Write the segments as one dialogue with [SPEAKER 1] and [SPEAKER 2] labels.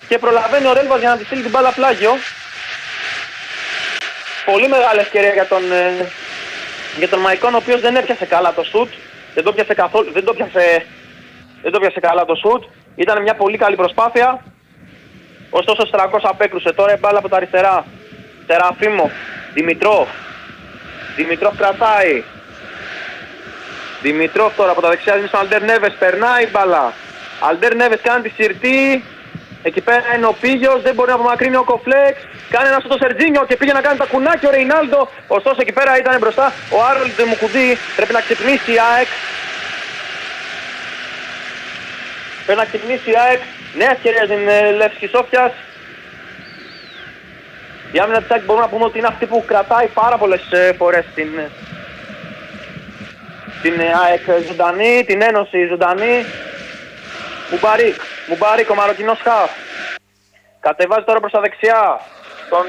[SPEAKER 1] και προλαβαίνει ο Ρέλβας για να τη στείλει την μπάλα πλάγιο. Πολύ μεγάλη ευκαιρία για τον Μαϊκόν, ο οποίος δεν έπιασε καλά το σουτ. Δεν το πιάσε καλά το σουτ. Ήταν μια πολύ καλή προσπάθεια. Ωστόσο Στρακός απέκρουσε. Τώρα η μπάλα από τα αριστερά. Τεραφίμο. Δημητρόφ κρατάει. Δημητρόφ τώρα από τα δεξιά δίνει στον Αλντέρ Νέβες. Περνάει η μπάλα. Αλντέρ Νέβες κάνει τη συρτή. Εκεί πέρα είναι ο Πίγιος. Δεν μπορεί να απομακρύνει ο Κοφλέξ. Κάνει ένα στο Σερτζίνιο και πήγε να κάνει τα κουνάκια ο Ρεϊνάλντο. Ωστόσο εκεί πέρα ήταν μπροστά ο Άρολντ Μουκουντή. Πρέπει να ξυπνήσει η ΑΕΚ. Νέα ευκαιρία στην Λεύσκη Σόφιας. Η άμυνα της ΑΕΚ μπορούμε να πούμε ότι είναι αυτή που κρατάει πάρα πολλές φορές την ΑΕΚ ζωντανή, την Ένωση ζωντανή. Μουμπαρίκ, ο Μαροκινός χαφ. Κατεβάζει τώρα προς τα δεξιά τον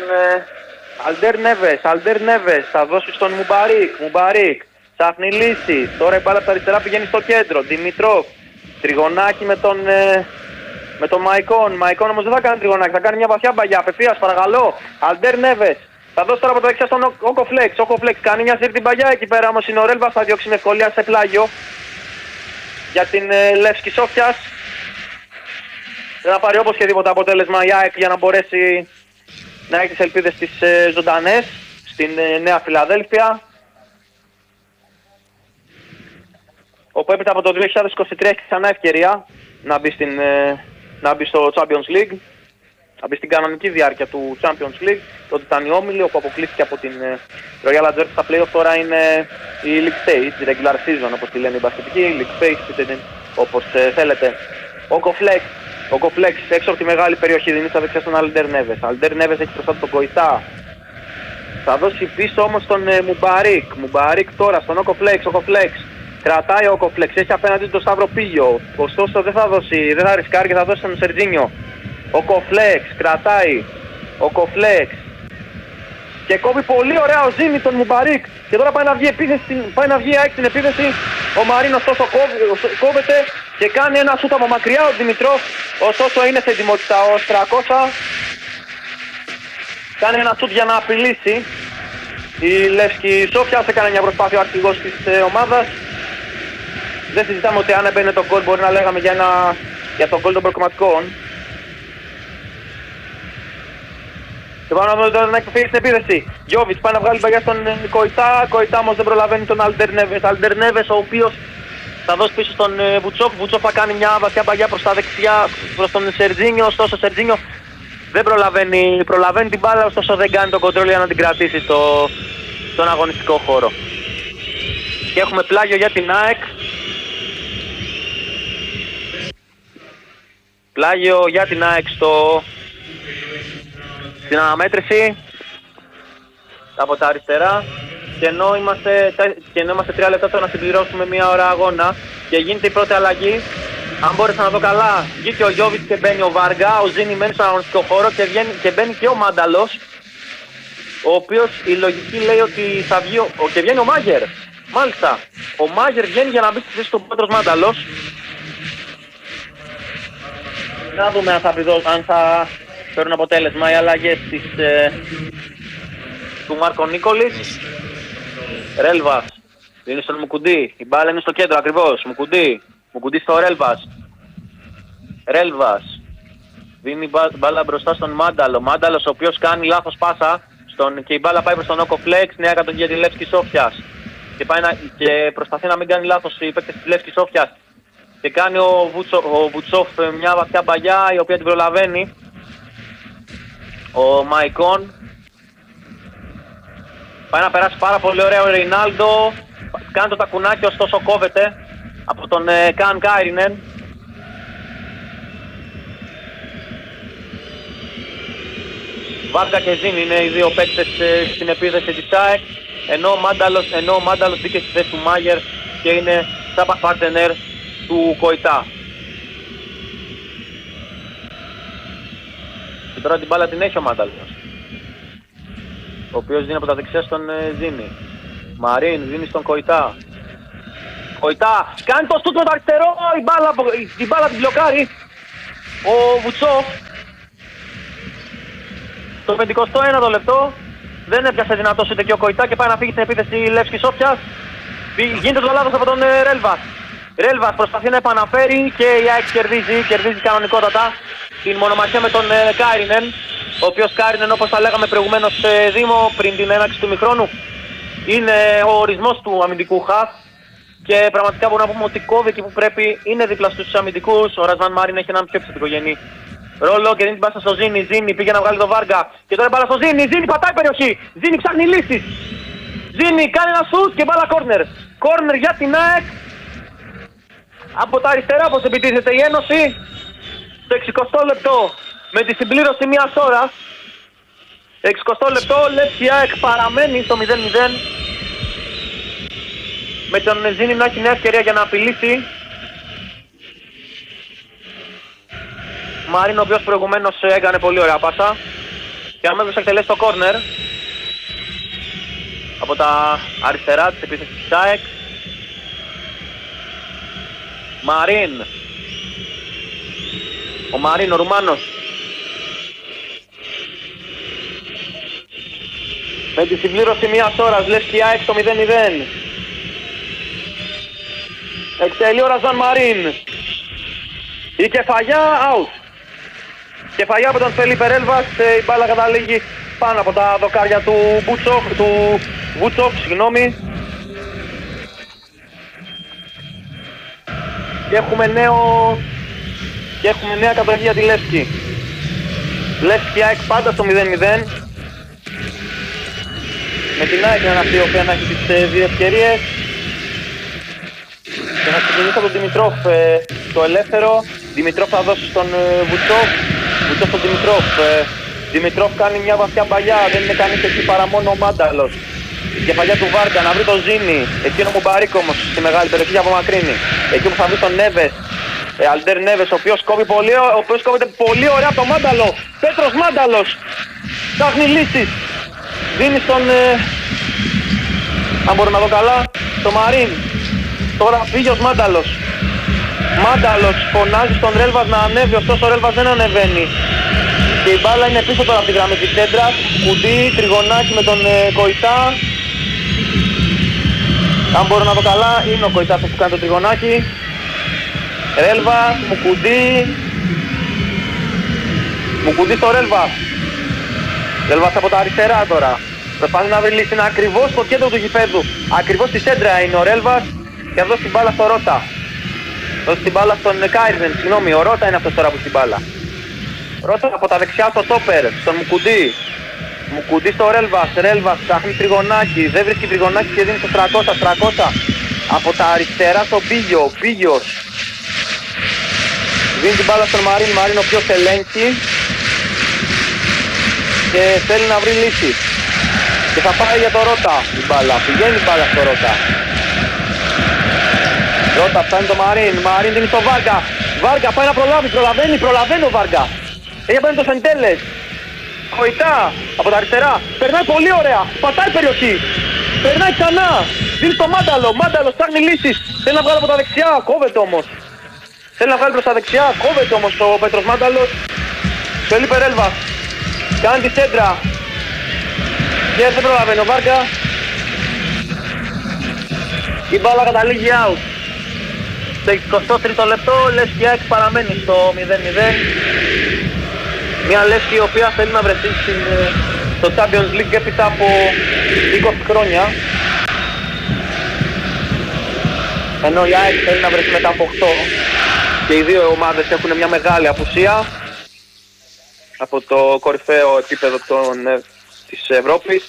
[SPEAKER 1] Αλντέρ Νέβες. Θα δώσει στον Μουμπαρίκ. Ψάχνει λύση. Τώρα η μπάλα από τα αριστερά πηγαίνει στο κέντρο. Δημητρόφ. Τριγωνάκι με τον Μαϊκόν. Μαϊκόν όμως δεν θα κάνει τριγωνάκι, θα κάνει μια βαθιά μπαγιά. Απευθείας παρακαλώ. Αλντέρ Νέβες. Θα δώσει τώρα από τα δεξιά στον Όκοφλεξ. Όκοφλεξ κάνει μια σύρτη μπαγιά. Εκεί πέρα όμως είναι ο Ρέλβας. Θα διώξει με ευκολία σε πλάγιο για την Λεύσκη Σόφιας. Δεν θα πάρει όπως και τίποτα αποτέλεσμα η ΑΕΚ για να μπορέσει να έχει τις ελπίδες της ζωντανές στην Νέα Φιλαδέλφια. Όπου έπειτα από το 2023 έχει ξανά ευκαιρία να μπει στο Champions League. Να μπει στην κανονική διάρκεια του Champions League. Τότε ήταν η όμιλη όπου αποκλείστηκε από την Royal Adverts στα play-off. Τώρα είναι η League Stage, η regular season όπως τη λένε οι μπασκετικοί. League Stage, όπως θέλετε. Ο Κοφλέξ έξω από τη μεγάλη περιοχή δίνει στα δεξιά στον Αλντέρ Νέβες. Αλντέρ Νέβες έχει μπροστά τον Κοϊτά. Θα δώσει πίσω όμως τον Μουμπαρίκ τώρα στον Όκοφλεξ. Κρατάει ο Όκοφλεξ, έχει απέναντι τον Σταύρο Πίγιο. Ωστόσο δεν θα ρισκάρει και θα δώσει στον Σερτζίνιο. Όκοφλεξ, κρατάει. Όκοφλεξ. Και κόβει πολύ ωραία ο Ζήνη τον Μουμπαρίκ. Και τώρα πάει να βγει την επίθεση. Ο Μαρίνος ωστόσο κόβεται και κάνει ένα σούτ από μακριά ο Δημητρόφ. Ωστόσο είναι σε ετοιμότητα ο Στρακόσα. Κάνει ένα σούτ για να απειλήσει. Η Λεύσκη Σόφια έκανε μια προσπάθεια ο αρχηγός της ομάδας. Δεν συζητάμε ότι αν έμπαινε το γκολ μπορεί να λέγαμε για το γκολ των προκριματικών. Και πάμε να δούμε τώρα να εκπαιδεύει στην επίθεση. Γιώβιτς πάει να βγάλει μπαγιά στον Κοϊτά. Κοϊτά όμως δεν προλαβαίνει τον Αλντέρ Νέβες. Αλντέρ Νέβες ο οποίος θα δώσει πίσω στον Βουτσόφ. Βουτσόφ θα κάνει μια βαθιά μπαγιά προς τα δεξιά προς τον Σερτζίνιο. Ωστόσο ο Σερτζίνιο δεν προλαβαίνει την μπάλα, ωστόσο δεν κάνει τον κοντρόλ για να την κρατήσει στον αγωνιστικό χώρο. Και έχουμε πλάγιο για την ΑΕΚ. Πλάγιο για την ΑΕΚ στην αναμέτρηση από τα αριστερά. Και ενώ είμαστε 3 λεπτά τώρα να συμπληρώσουμε μια ώρα αγώνα και γίνεται η πρώτη αλλαγή. Αν μπόρεσα να δω καλά, βγήκε ο Γιώβιτς και μπαίνει ο Βάργα, ο Ζήνη μένει στον αγωνιστικό χώρο και μπαίνει και ο Μάνταλος, ο οποίος η λογική λέει ότι θα βγει και βγαίνει ο Μάγερ. Μάλιστα, ο Μάγερ βγαίνει για να μπει στη θέση του Πέτρος Μάνταλος. Να δούμε αν θα φέρουν αποτέλεσμα οι αλλαγές του Μάρκο Νίκολης. Ρέλβας, δίνει στον Μουκουντή, η μπάλα είναι στο κέντρο ακριβώς, Μουκουντή στο Ρέλβας. Δίνει μπάλα μπροστά στον Μάνταλο. Μάνταλος ο οποίος κάνει λάθος πάσα και η μπάλα πάει προς τον Όκοφλεξ. Νέα κατοχή για τη Λεύσκη Σόφιας. Και προσπαθεί να μην κάνει λάθος οι παίκτες της Λεύσκης Σόφιας. Και κάνει ο Βουτσόφ μια βαθιά μπαγιά η οποία την προλαβαίνει. Ο Μαϊκόν. Πάει να περάσει πάρα πολύ ωραία ο Ρεϊνάλντο. Κάνει το τακουνάκι ωστόσο κόβεται από τον Καν Κάιρινεν. Βάρκα και Ζήνη είναι οι δύο παίκτες στην επίθεση της ΑΕΚ. Ενώ ο Μάνταλος μπήκε στη θέση του Μάγερ και είναι σαν παρτενέρ του Κοϊτά. Και τώρα την μπάλα την έχει ο Μάνταλος, ο οποίος δίνει από τα δεξιά στον Ζήνη. Μαρίν δίνει στον Κοϊτά. Κοϊτά κάνει το στούτ με το αριστερό, η μπάλα την μπλοκάρει ο Βουτσόφ. Στο 51ο λεπτό δεν έπιασε δυνατός ούτε και ο Κοϊτά και πάει να φύγει στην επίθεση Λεύσκη Σόφιας. Γίνεται το λάθος από τον Ρέλβας. Ρέλβας προσπαθεί να επαναφέρει και η ΑΕΚ κερδίζει κανονικότατα την μονομαχία με τον Κάιρινεν. Ο οποίος Κάιρινεν, όπως τα λέγαμε προηγουμένως Δήμο πριν την έναρξη του ημιχρόνου, είναι ο ορισμός του αμυντικού χαφ και πραγματικά μπορούμε να πούμε ότι κόβει εκεί που πρέπει, είναι δίπλα στους αμυντικούς. Ο Ρασβάν Μάριν έχει έναν πιο επιθετικογενή ρόλο και δίνει την πάσα στο Ζήνη. Ζήνη πήγε να βγάλει τον Βάργα και τώρα μπάλα στο Ζήνη. Ζήνη πατάει περιοχή. Ζήνη ψάχνει λύσεις. Ζήνη κάνει ένα σουτ και μπάλα κόρνερ. Κόρνερ για την ΑΕΚ. Από τα αριστερά όπως επιτίθεται η Ένωση. Στο 60 λεπτό με τη συμπλήρωση μιας ώρας. 60 λεπτό Λεύσκη ΑΕΚ παραμένει στο 0-0. Με τον Ζήνη να έχει νέα ευκαιρία για να απειλήσει. Μαρίν, ο οποίος προηγουμένως έκανε πολύ ωραία πάσα και αμέσως εκτελέσει το κόρνερ από τα αριστερά της επίθεσης της ΑΕΚ. Μαρίν. Ο Μαρίν, ο Ρουμάνος. Με τη συμπλήρωση μιας ώρας, Λεύσκη ΑΕΚ στο 0-0. Εκτελεί ο Ραζάν Μαρίν. Η κεφαλιά out. Κεφαλιά από τον Φελίπε Ρέλβας, η μπάλα καταλήγει πάνω από τα δοκάρια του Βούτσοφ, συγγνώμη. Και έχουμε νέα κατοχή για τη Λεύσκη. Λεύσκη ΑΕΚ πάντα στο 0-0. Με την ΑΕΚ είναι αυτή η οποία να έχει τις δύο ευκαιρίες. Και να ξεκινήσει από τον Δημητρόφ το ελεύθερο. Δημητρόφ θα δώσει στον Βουτσόφ. Βουτσόφ στον Δημητρόφ. Δημητρόφ κάνει μια βαθιά παλιά. Δεν είναι κανείς εκεί παρά μόνο ο Μάνταλος. Η κεφαλιά του Βάρκα να βρει τον Ζήνη. Εκείνο μου Μπαρίκο όμως στη μεγάλη περιοχή για απομακρύνει. Εκεί που θα βρει τον Νέβες. Αλντέρ Νέβες, ο οποίος κόβεται πολύ ωραία από τον Μάνταλο. Πέτρος Μάνταλος. Ψάχνει λύσεις. Δίνει στον... αν μπορώ να δω καλά. Στο Μαρίν. Τώρα φύγει ο Μάνταλος. Μάνταλος φωνάζει στον Ρέλβας να ανέβει, ωστόσο ο Ρέλβας δεν ανεβαίνει. Και η μπάλα είναι πίσω τώρα από τη γραμμή της κέντρας. Κουντί, τριγωνάκι με τον Κοϊτά. Αν μπορώ να δω καλά, είναι ο Κοϊτάς που κάνει το τριγωνάκι. Ρέλβας, Μουκουντί στο Ρέλβας. Ρέλβας από τα αριστερά τώρα. Προσπαθεί να βρει λύση, είναι ακριβώς στο κέντρο του γηπέδου. Ακριβώς στη σέντρα είναι ο Ρέλβας. Και δώσει την μπάλα στο Ρώτα. Δώσει την μπάλα στον Κάιρνεν, συγγνώμη, ο Ρώτα είναι αυτός τώρα που έχει την μπάλα. Ρώτα από τα δεξιά στο Τόπερ, στον Μουκουντί. Μουκουντί στο Ρέλβας, Ρέλβας ψάχνει τριγωνάκι, δεν βρίσκει τριγωνάκι και δίνει στο 300. Από τα αριστερά στο Πίγιο, Πίγιος. Δίνει την μπάλα στον Μαρίν, Μαρίν ο οποίος ελέγχει. Και θέλει να βρει λύση. Και θα πάει για το Ρώτα την μπάλα, πηγαίνει η μπάλα στο Ρώτα. Ρώτα φτάνει το Μαρίν, Μαρίν δίνει στο Βάργα. Βάργα πάει να προλαβαίνει ο Βάργα. Έχει απέναντι το Σεντέλες. Κοϊτά από τα αριστερά. Περνάει πολύ ωραία, πατάει περιοχή. Περνάει ξανά, δίνει στο Μάνταλο. Μάνταλος ψάχνει λύσεις. Θέλει να βγάλει από τα δεξιά, κόβεται όμως. Θέλει να βγάλει προς τα δεξιά, κόβεται όμως ο Πέτρος Μάνταλος. Φελίπε Ρέλβας. Κάνει τη σέντρα. Και δεν προλαβαίνει ο Βάργα. Η μπάλα καταλήγει out. Στο 23ο λεπτό Λεύσκη ΑΕΚ παραμένει στο 0-0. Μια Λεύσκη η οποία θέλει να βρεθεί στο Champions League έπειτα από 20 χρόνια. Ενώ η ΑΕΚ θέλει να βρεθεί μετά από 8. Και οι δύο ομάδες έχουν μια μεγάλη απουσία από το κορυφαίο επίπεδο της Ευρώπης.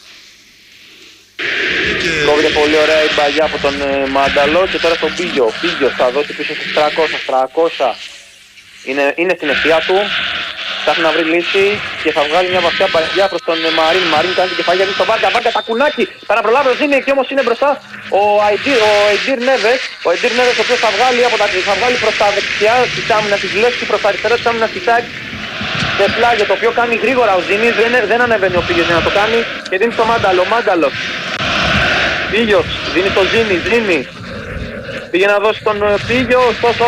[SPEAKER 1] Κόβεται πολύ ωραία η μπαγιά από τον Μάνταλο και τώρα στον Πίγιο. Πίγιος θα δώσει πίσω στους 300. Είναι στην αιστεία του. Ψάχνει να βρει λύση και θα βγάλει μια βαθιά μπαγιά προς τον Μαρίν. Μαρίν κάνει την κεφαλιά του στο Βάρκα. Βάρκα τα κουνάκι. Para να προλάβει ο Ζήνη, εκεί όμως είναι μπροστά ο Εντίρ Νέβες. Ο Εντίρ Νέβες ο οποίος θα βγάλει προς τα δεξιά της άμυνας της Λεύσκη, προς τα αριστερά της άμυνας της ΑΕΚ. Σε πλάγιο το οποίο κάνει γρήγορα ο Ζήνης, δεν ανεβαίνει ο Πίγιος για να το κάνει και δίνει στο Μάνταλο. Μάνταλος. Πίγιος, δίνει στο Ζήνη. Πήγε να δώσει τον Πίγιο, ωστόσο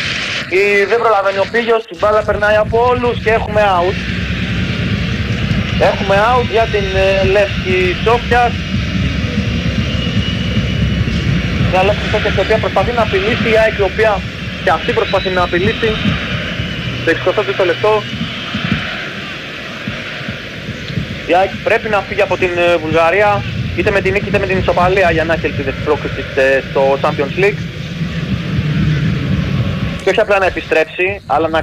[SPEAKER 1] δεν προλαβαίνει ο Πίγιος, την μπάλα περνάει από όλους και έχουμε out. Έχουμε out για την Λεύσκη Σόφιας. Μια Λεύσκη Σόφιας η οποία προσπαθεί να απειλήσει, η ΑΕΚ η οποία και αυτή προσπαθεί να απειλήσει. Στο 23ο λεπτό η ΑΕΚ πρέπει να φύγει από την Βουλγαρία είτε με την νίκη είτε με την ισοπαλία για να έχει ελπίδες πρόκρισης στο Champions League. Και όχι απλά να επιστρέψει,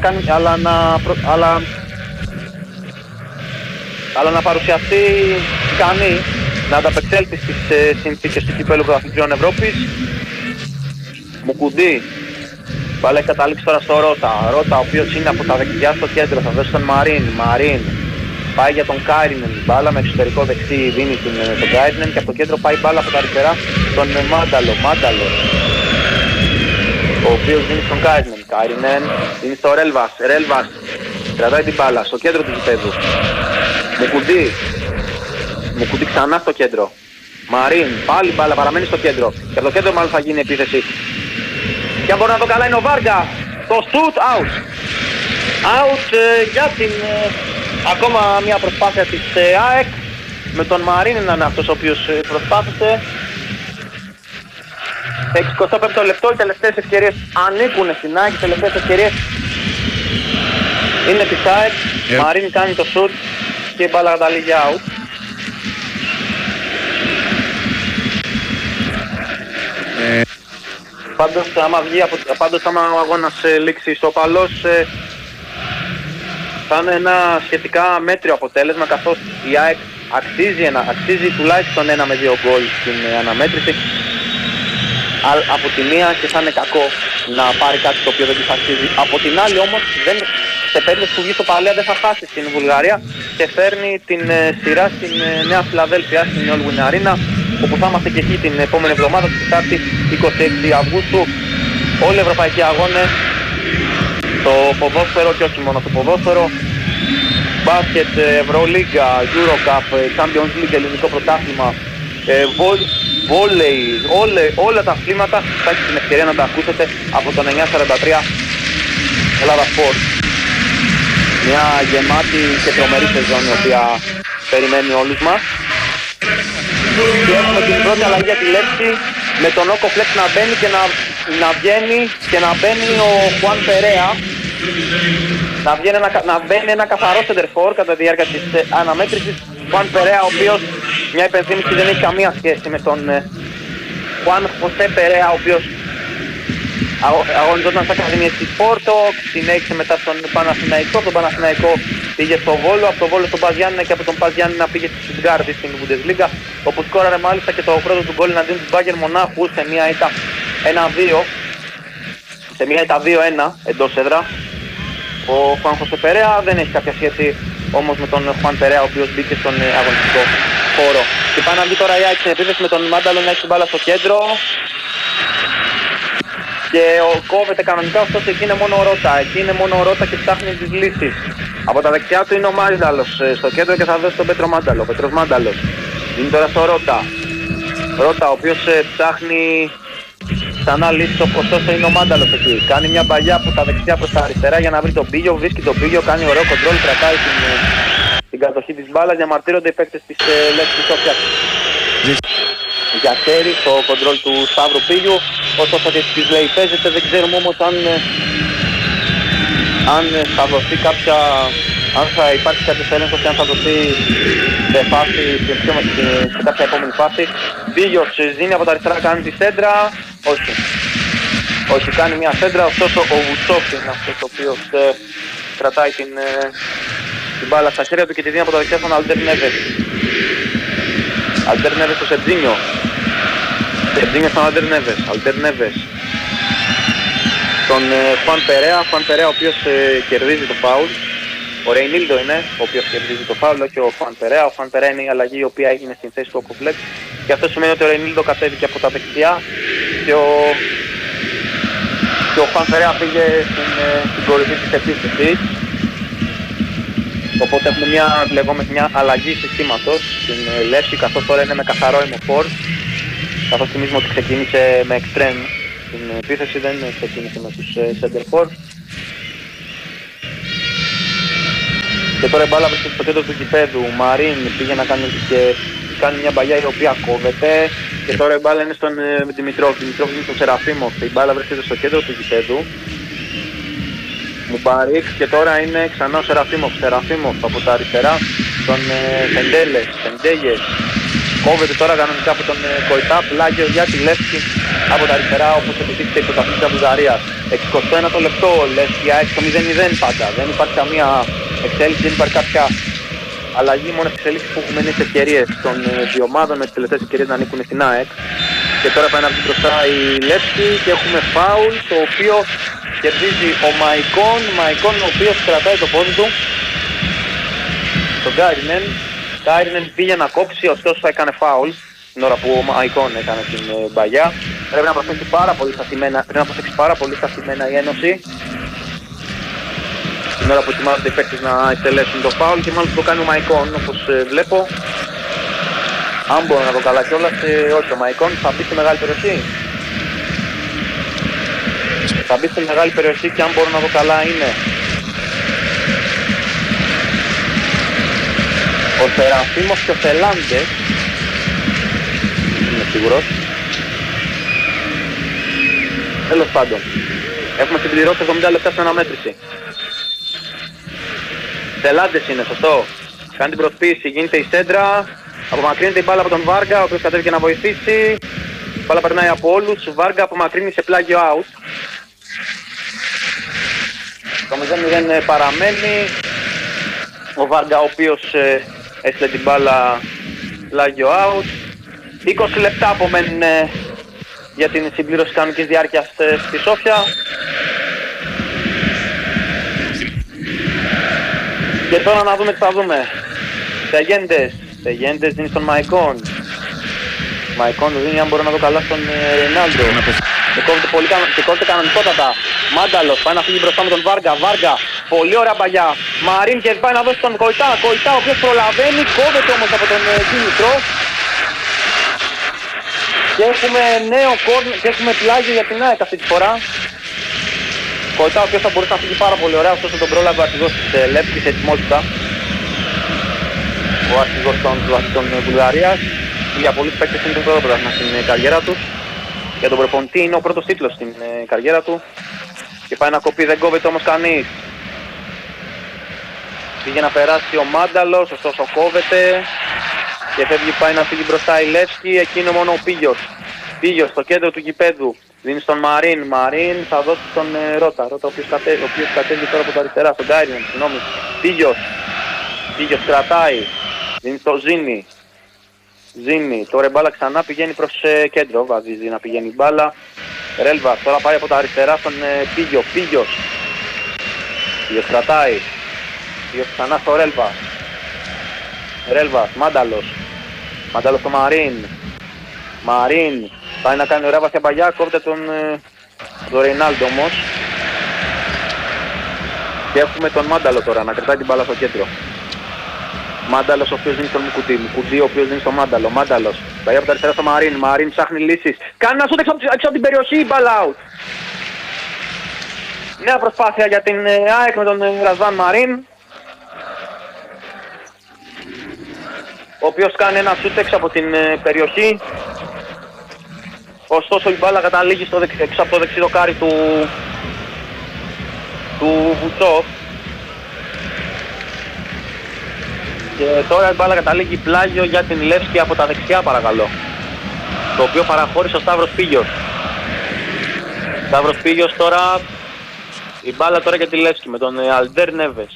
[SPEAKER 1] αλλά να παρουσιαστεί ικανή να ανταπεξέλθει στις συνθήκες του κυπέλλου πρωταθλητριών Ευρώπης. Μουκουντή, μπάλα έχει καταλήξει τώρα στο Ρώτα. Ρώτα ο οποίος είναι από τα δεξιά στο κέντρο, θα δώσει τον Μαρίν. Μαρίν πάει για τον Κάιρινεν, μπάλα με εξωτερικό δεξί δίνει τον Κάιρινεν και από το κέντρο πάει μπάλα από τα αριστερά τον Μάνταλο. Ο οποίος δίνει στον Κάιρινεν. Κάιρινεν δίνει στο Ρέλβας. Ρέλβας κρατάει την μπάλα στο κέντρο του γηπέδου. Μουκουντή ξανά στο κέντρο. Μαρίν, πάλι μπάλα παραμένει στο κέντρο. Και από το κέντρο μάλλον θα γίνει επίθεση. Και αν μπορεί να το καλά είναι ο Βάργα. Το shoot out. Out για την ακόμα μια προσπάθεια της ΑΕΚ. Με τον Μαρίν να είναι αυτός ο οποίος προσπάθησε. 65ο λεπτό, οι τελευταίες ευκαιρίες ανήκουν στην ΑΕΚ. Οι τελευταίες ευκαιρίες είναι της ΑΕΚ. Μαρίν κάνει το shoot και η μπάλα καταλήγει out. Πάντως άμα ο αγώνας λήξει ισοπαλός θα είναι ένα σχετικά μέτριο αποτέλεσμα, καθώς η ΑΕΚ αξίζει τουλάχιστον 1 με 2 γκολ στην αναμέτρηση από τη μία και θα είναι κακό να πάρει κάτι το οποίο δεν της αξίζει. Από την άλλη όμως σε περίπτωση που βγει ισοπαλία δεν θα χάσει στην Βουλγαρία και φέρνει την σειρά στην Νέα Φιλαδέλφια, στην Όλγουιν Αρίνα, όπου θα είμαστε και εκεί την επόμενη εβδομάδα, την Τετάρτη 26 Αυγούστου. Όλοι οι ευρωπαϊκοί αγώνες, το ποδόσφαιρο και όχι μόνο το ποδόσφαιρο, μπάσκετ, Ευρωλίγκα, Eurocup, Champions League, ελληνικό πρωτάθλημα, βόλεϊ, όλα τα αθλήματα θα έχετε την ευκαιρία να τα ακούσετε από το 943 Ελλάδα Sport. Μια γεμάτη και τρομερή σεζόν η οποία περιμένει όλους μας. Και έχουμε την πρώτη αλλαγή για τη Λεύσκη με τον Όκο Φλεξ να μπαίνει και να βγαίνει και να μπαίνει ο Χουάν Περέα. Να μπαίνει ένα καθαρό center-for κατά τη διάρκεια της αναμέτρησης. Χουάν Περέα, ο οποίος, μια υπενθύμηση, δεν έχει καμία σχέση με τον Χουάν Χωσέ Περέα, ο οποίος αγωνιζόταν στα Ακαδημίες της Πόρτο, συνέχισε μετά στον Παναθηναϊκό, τον Παναθηναϊκό πήγε στο Βόλο, από το Βόλο στον Πας Γιάννενα και από τον Πας Γιάννενα πήγε στη Στουτγκάρδη στην Bundesliga, όπου σκόραρε μάλιστα και το πρώτο του γκολ εναντίον του Μπάγερν Μονάχου σε μια ήττα 1-2, σε μια ήττα 2-1 εντός έδρα. Ο Χουάν Χωσέ Περέα δεν έχει κάποια σχέση όμως με τον Χουάν Περέα, ο οποίος μπήκε στον αγωνιστικό χώρο. Και πάει να βγει τώρα η ΑΕΚ στην επίθεση με τον Μάνταλο να έχει την μπάλα στο κέντρο. Και κόβεται κανονικά, ωστόσο εκεί είναι μόνο ο Ρώτα. Εκεί είναι μόνο ο Ρώτα και ψάχνει τις λύσεις. Από τα δεξιά του είναι ο Μάνταλος στο κέντρο και θα δώσει τον Πέτρο Μάνταλο. Ο Πέτρος Μάνταλος είναι τώρα στο Ρώτα. Ρώτα, ο οποίος ψάχνει ξανά λύσεις, ωστόσο είναι ο Μάνταλος εκεί. Κάνει μια παλιά από τα δεξιά προς τα αριστερά για να βρει τον Πίγιο. Βρίσκει τον Πίγιο, κάνει ωραίο κοντρόλ, κρατάει την κατοχή της μπάλας. Διαμαρτύρονται οι παίκτες της Λεύσκης Σόφιας για χέρι στο κοντρόλ του Σταύρου Πίγιου. Ωστόσο και στις λέει παίζεται, δεν ξέρουμε όμως αν θα δοθεί αν θα υπάρξει κάποιος έλεγχος και αν θα δοθεί σε φάση, σε κάποια επόμενη φάση. Πίγιος δίνει από τα αριστερά, κάνει τη σέντρα. Όχι, κάνει μια σέντρα, ωστόσο ο Βουτσόφ είναι αυτός ο οποίος κρατάει την μπάλα στα χέρια του και τη δίνει από τα δεξιά στον Αλτέρ Νέβες. Αλτέρ Νέβες στο Σερτζίνιο. Σερτζίνιο στον Αλτέρ Νέβες. Τον Χουάν Περέα, ο οποίος κερδίζει το φάουλ. Ο Ρεϊνίλντο είναι ο οποίος κερδίζει το φάουλ, όχι ο Χουάν Περέα. Ο Χουάν Περέα είναι η αλλαγή η οποία έγινε στην θέση του Οκοφλέξ. Και αυτό σημαίνει ότι ο Ρεϊνίλντο κατέβηκε από τα δεξιά και ο Χουάν Περέα πήγε στην κορυφή της επίθεσης. Οπότε έχουμε μια αλλαγή συστήματος στην Λεύσκη, καθώς τώρα είναι με καθαρό ημοφόρ. Καθώς θυμίζουμε ότι ξεκίνησε με εξτρέμ στην επίθεση, δεν ξεκίνησε με τους center for. Και τώρα η μπάλα βρίσκεται στο κέντρο του γηπέδου. Μαρίν πήγε να κάνει μια μπαγιά η οποία κόβεται. Και τώρα η μπάλα είναι στον Δημητρόβ. Δημητρόβ είναι στον Σεραφίμοφ. Η μπάλα βρίσκεται στο κέντρο του γηπέδου. Μουμπαρίκ και τώρα είναι ξανά ο Σεραφίμοφ. Σεραφίμοφ από τα αριστερά. Τον Φεντέγες. Κόβεται τώρα κανονικά από τον Κοϊτά. Πλάγιο για τη Λεύσκη από τα αριστερά, όπως επιτύχθηκε η πρωταθλήτρια Βουλγαρίας. 61 λεπτό, Λεύσκη ΑΕΚ στο 0-0 πάντα. Δεν υπάρχει καμία εξέλιξη, δεν υπάρχει κάποια αλλαγή. Μόνο εξέλιξη που έχουμε είναι τις ευκαιρίες των δύο ομάδων, με τις τελευταίες ευκαιρίες να ανήκουν στην ΑΕΚ. Και τώρα πάει να βγει μπροστά η Λεύσκη και έχουμε φάουλ, το οποίο κερδίζει ο Μαϊκόν, ο οποίος κρατάει το πόδι του στον Γκάιρινεν. Γκάιρινεν πήγε να κόψει, ωστόσο θα έκανε φάουλ την ώρα που ο Μαϊκόν έκανε την μπαγιά. Πρέπει να προσέξει πάρα πολύ σταθμένα η Ένωση την ώρα που ετοιμάζονται οι παίκτες να εκτελέσουν το φάουλ, και μάλλον το κάνει ο Μαϊκόν, όπως βλέπω. Αν μπορώ να το καλά κιόλας, όχι, ο Μαϊκόν θα μπει στη μεγάλη περιοχή. Θα μπει στη μεγάλη περιοχή και αν μπορώ να δω καλά είναι ο Σεραφίμος και ο Θελάντες. Είμαι σίγουρος. Τέλος πάντων. Έχουμε συμπληρώσει 70 λεπτά στην αναμέτρηση. Θελάντες είναι, σωστό. Κάνει την προσποίηση, γίνεται η σέντρα. Απομακρύνεται η μπάλα από τον Βάργα, ο οποίος κατέβηκε να βοηθήσει. Η μπάλα περνάει από όλους. Βάργα απομακρύνει σε πλάγιο out. Το 0-0 παραμένει. Ο Βάργα, ο οποίος έστειλε την μπάλα πλάγιο out. 20 λεπτά απομένουν για την συμπλήρωση κανονικής διάρκειας στη Σόφια. Και τώρα να δούμε τι θα δούμε. Τεγέντες δίνει στον Μαϊκόν. Μαϊκόν δίνει, αν μπορώ να δω καλά, στον Ρεϊνάλντο. Και κόβεται κανονικότατα. Μάνταλος πάει να φύγει μπροστά με τον Βάργα. Βάργα, πολύ ωραία μπαγιά. Μαρίν και πάει να δώσει τον Κοϊτά. Κοϊτά, ο οποίος προλαβαίνει, κόβεται όμως από τον Δημητρό. Και έχουμε νέο κόρνερ και έχουμε πλάγιο για την ΑΕΚ αυτή τη φορά. Κοϊτά, ο οποίος θα μπορούσε να φύγει πάρα πολύ ωραία, ωστόσο τον πρόλαβε ο αρχηγός της Λεύσκης σε ετοιμότητα. Ο αρχηγός των Βουλγαρίας. Για πολλούς παίκτες είναι το πρώτο πρωτάθλημα στην καριέρα τους. Για τον προπονητή είναι ο πρώτος τίτλος στην καριέρα του. Και πάει να κοπεί, δεν κόβεται όμως κανείς. Πήγε να περάσει ο Μάνταλος, ωστόσο κόβεται. Και πάει να φύγει μπροστά η Λεύσκη, εκείνο μόνο ο Πίγιος. Πίγιος στο κέντρο του γηπέδου. Δίνει στον Μαρίν. Μαρίν θα δώσει στον Ρώτα. Ρώτα ο οποίος κατέβει τώρα από τα αριστερά, στον Γκάιρινεν, συγγνώμη. Πίγιος κρατάει. Δίνει στο Ζήνη. Τώρα η μπάλα ξανά πηγαίνει προς κέντρο. Βαδίζει να πηγαίνει η μπάλα. Ρέλβας τώρα πάει από τα αριστερά στον Πίγιο. Πίγιος κρατάει. Πίγιος ξανά στο Ρέλβας. Μάνταλος στο Μαρίν. Πάει να κάνει ωραία βαθιά παγιά. Κόβεται τον Ρεϊνάλντο όμως. Και έχουμε τον Μάνταλο τώρα να κρατάει την μπάλα στο κέντρο. Μάνταλος ο οποίος δίνει στον Μουκουντή, ο οποίος δίνει στον Μάνταλο. Μάνταλος πάει από τα αριστερά στο Μαρίν. Μαρίν ψάχνει λύσεις. Κάνει ένα σούτ έξω από την περιοχή. Μπάλα out. Νέα προσπάθεια για την ΑΕΚ με τον Ρασβάν Μαρίν, ο οποίος κάνει ένα σούτ έξω από την περιοχή. Ωστόσο η μπάλα καταλήγει έξω από το δεξί δοκάρι του Βουτσόφ. Και τώρα η μπάλα καταλήγει πλάγιο για την Λεύσκη από τα δεξιά, παρακαλώ. Το οποίο παραχώρησε ο Σταύρος Πίγιος. Σταύρος Πίγιος τώρα. Η μπάλα τώρα για τη Λεύσκη με τον Αλντέρ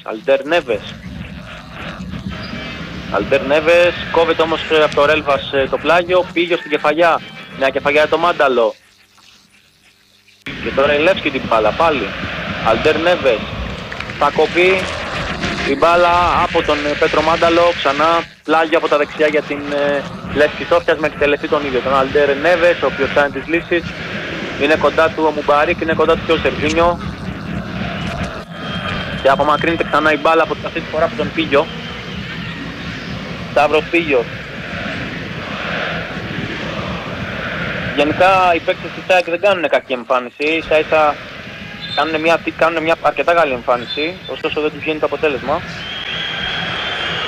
[SPEAKER 1] Νέβες. Κόβεται όμως από το Ρέλβας το πλάγιο. Πίγιος στην κεφαλιά. Μια κεφαλιά για το Μάνταλο. Και τώρα η Λεύσκη την μπάλα πάλι. Αλντέρ Νέβες. Θα κοπεί η μπάλα από τον Πέτρο Μάνταλο. Ξανά πλάγιο από τα δεξιά για την Λεύσκη Σόφιας με εκτελεστή τον ίδιο. Τον Αλντέρ Νέβες, ο οποίος κάνει τις λύσεις. Είναι κοντά του ο Μουμπαρίκ, είναι κοντά του και ο Σερβίνιο. Και απομακρύνεται ξανά η μπάλα αυτή τη φορά από τον Πίγιο. Σταύρος Πίγιος. Γενικά οι παίκτες της ΑΕΚ δεν κάνουν κακή εμφάνιση, ίσα-ίσα κάνουν μια αρκετά καλή εμφάνιση, ωστόσο δεν τους βγαίνει το αποτέλεσμα.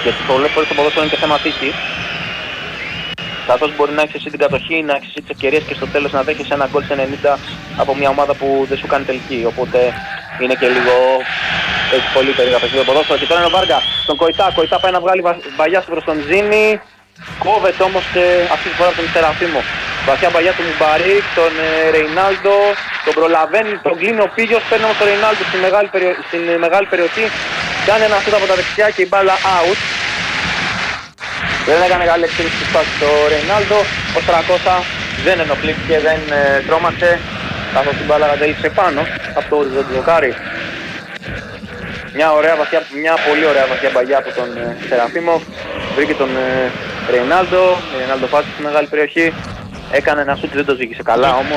[SPEAKER 1] Γιατί πολλές φορές το ποδόσφαιρο είναι και θέμα τύχης. Καθώς μπορεί να έχεις εσύ την κατοχή, να έχεις εσύ τις ευκαιρίες και στο τέλος να δέχεις ένα γκολ σε 90 από μια ομάδα που δεν σου κάνει τελική. Οπότε είναι και λίγο έτσι πολύ περίεργα παιχνίδι το ποδόσφαιρο. Και τώρα είναι ο Βάργα στον Κοϊτά. Κοϊτά πάει να βγάλει Μπαγιάς προς τον Ζήνη. Κόβεται όμως αυτή τη φορά από τον Σεραφίμο. Βαθιά μπαγιά του Μουμπαρίκ, τον Ρεϊνάλντο, τον προλαβαίνει, τον κλείνει ο Πίγιος, παίρνει όμως τον Ρεϊνάλντο στην μεγάλη περιοχή. Κάνει ένα σούτ από τα δεξιά και η μπάλα out. Δεν έκανε καλή εκτίμηση στη φάση το Ρεϊνάλντο. Ο Στρακώσα δεν ενοχλήθηκε, δεν τρόμαξε, καθώς την μπάλα κατέληξε πάνω από το οριζοντιοκάρι. Μια πολύ ωραία βαθιά μπαγιά από τον Σεραφίμο. Βρήκε τον Ρεϊνάλντο. Ο Ρεϊνάλντο φάση στη μεγάλη περιοχή. Έκανε ένα σούτ, δεν το ζήγησε καλά όμως.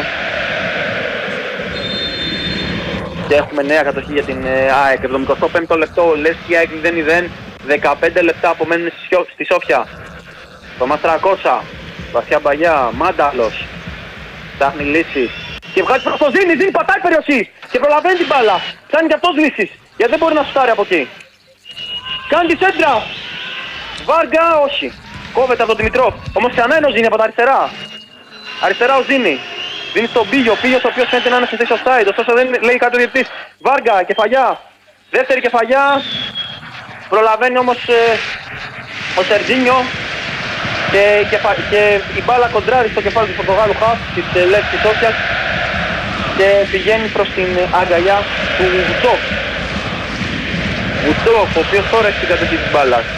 [SPEAKER 1] Και έχουμε νέα κατοχή για την ΑΕΚ. 75ο λεπτό, λες και η ΑΕΚ 0-0. 15 λεπτά απομένουν στη Σόφια. Το Μαστρακώσα, βαθιά μπαγιά, Μάνταλος. Ψάχνει λύσεις. Και βγάζει προς το Ζήνη, Ζήνη πατάει περιοχή. Και προλαβαίνει την μπάλα. Ψάχνει και αυτός λύσεις. Γιατί δεν μπορεί να σουτάρει από εκεί. Κάνει τη σέντρα. Βάργα, όχι. Κόβεται από τον Δημητρόφ. Όμως ξανά είναι ο Ζήνη από τα αριστερά. Αριστερά ο Ζήνη. Δίνει στον Πίγιο. Ο Πίγιος ο οποίος φαίνεται να είναι σε θέση offside. Ωστόσο δεν λέει κάτι ο διαιτητής. Βάργα, κεφαλιά. Δεύτερη κεφαλιά. Προλαβαίνει όμως ο Σερτζίνιο. Και η μπάλα κοντράρει στο κεφάλι του Πορτογάλου χαφ της Λεύκης Σόφιας. Και πηγαίνει προς την αγκαλιά του Βουτσόφ. Βουτσόφ, ο οποίος τώρα έχει την κατοχή της μπάλας.